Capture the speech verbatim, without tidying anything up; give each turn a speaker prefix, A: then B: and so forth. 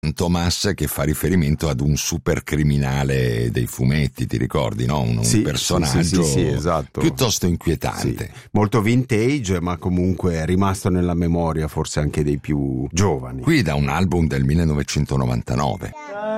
A: Thomas, che fa riferimento ad un super criminale dei fumetti, ti ricordi, no? Un,
B: sì,
A: un personaggio
B: sì, sì, sì, esatto.
A: piuttosto inquietante.
B: Sì. Molto vintage, ma comunque è rimasto nella memoria forse anche dei più giovani.
A: Qui da un album del millenovecentonovantanove.